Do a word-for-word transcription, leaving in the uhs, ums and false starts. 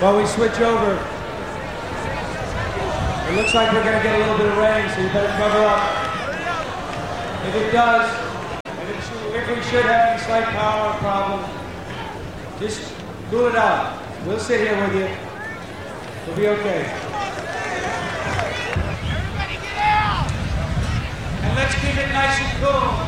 While we switch over, it looks like we're going to get a little bit of rain, so you better cover up. If it does, and if, if we should have any slight power problem, just cool it out. We'll sit here with you. We'll be okay. And let's keep it nice and cool.